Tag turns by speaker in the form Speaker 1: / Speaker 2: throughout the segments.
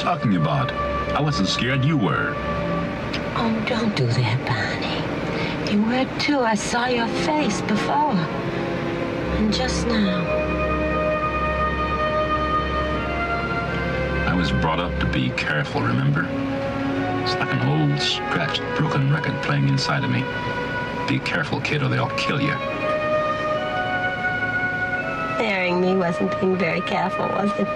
Speaker 1: talking about? I wasn't scared, you were.
Speaker 2: Oh, don't do that, Barney. You were too. I saw your face before. And just now.
Speaker 1: I was brought up to be careful, remember? It's like an old, scratched, broken record playing inside of me. Be careful, kid, or they'll kill you.
Speaker 2: Marrying me wasn't being very careful, was it?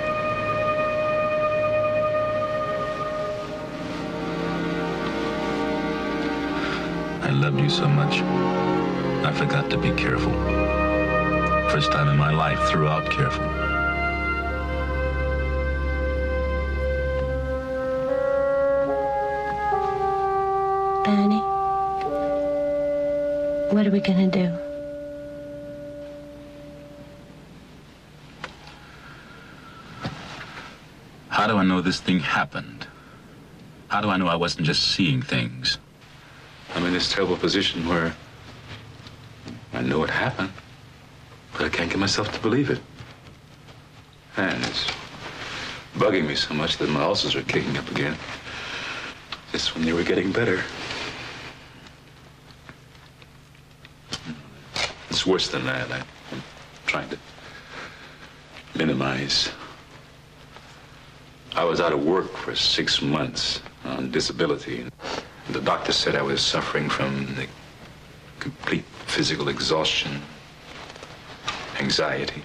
Speaker 1: I loved you so much, I forgot to be careful. First time in my life, throughout careful.
Speaker 2: Barney, what are we gonna do?
Speaker 1: How do I know this thing happened? How do I know I wasn't just seeing things? I'm in this terrible position where I know it happened, but I can't get myself to believe it. And it's bugging me so much that my ulcers are kicking up again. Just when they were getting better. It's worse than that. I'm trying to minimize. I was out of work for 6 months on disability. The doctor said I was suffering from the complete physical exhaustion, anxiety.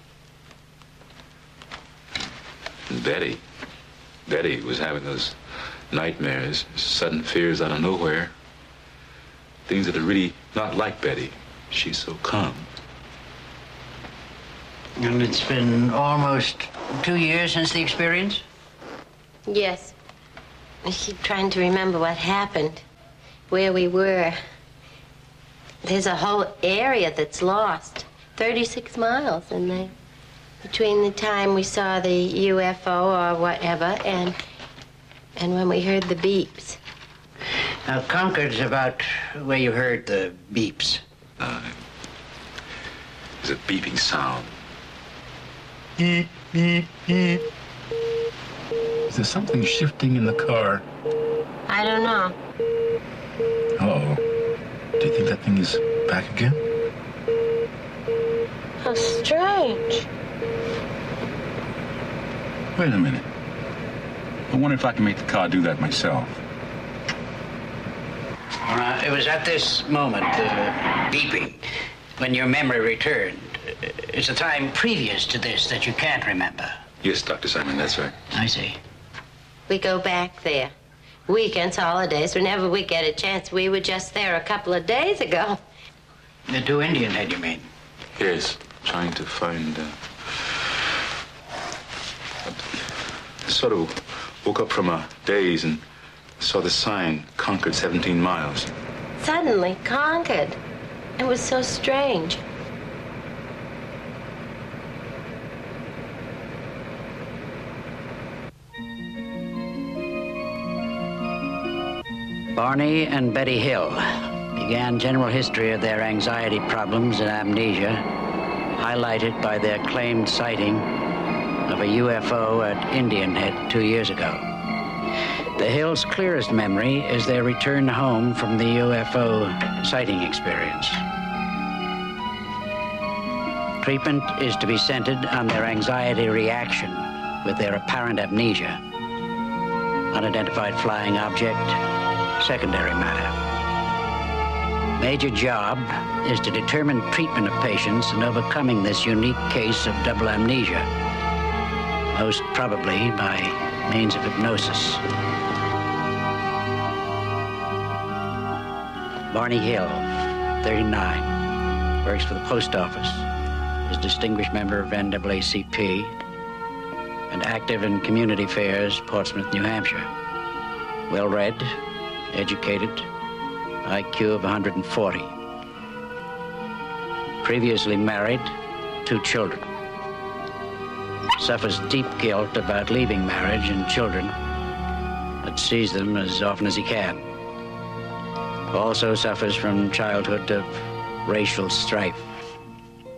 Speaker 1: And Betty was having those nightmares, sudden fears out of nowhere. Things that are really not like Betty. She's so calm.
Speaker 3: And it's been almost 2 years since the experience?
Speaker 2: Yes. I keep trying to remember what happened, where we were. There's a whole area that's lost, 36 miles in there, between the time we saw the UFO or whatever and when we heard the beeps.
Speaker 3: Now, Concord's about where you heard the beeps.
Speaker 1: There's a beeping sound.
Speaker 4: Beep, beep, beep.
Speaker 1: Is there something shifting in the car?
Speaker 2: I don't know.
Speaker 1: Uh-oh. Do you think that thing is back again?
Speaker 2: How strange.
Speaker 1: Wait a minute. I wonder if I can make the car do that myself.
Speaker 3: It was at this moment, beeping, when your memory returned. It's a time previous to this that you can't remember.
Speaker 1: Yes, Dr. Simon, that's right.
Speaker 3: I see.
Speaker 2: We go back there. Weekends, holidays, whenever we get a chance. We were just there a couple of days ago.
Speaker 3: The two Indian Head, you mean?
Speaker 1: Yes, trying to find... I sort of woke up from a daze and saw the sign, Concord 17 miles.
Speaker 2: Suddenly, Concord. It was so strange.
Speaker 3: Barney and Betty Hill began general history of their anxiety problems and amnesia, highlighted by their claimed sighting of a UFO at Indian Head 2 years ago. The Hills' clearest memory is their return home from the UFO sighting experience. Treatment is to be centered on their anxiety reaction with their apparent amnesia. Unidentified flying object, secondary matter. Major job is to determine treatment of patients in overcoming this unique case of double amnesia, most probably by means of hypnosis. Barney Hill, 39, works for the post office, is a distinguished member of NAACP, and active in community affairs, Portsmouth, New Hampshire. Well-read, educated, IQ of 140. Previously married, 2 children. Suffers deep guilt about leaving marriage and children, but sees them as often as he can. Also suffers from childhood of racial strife.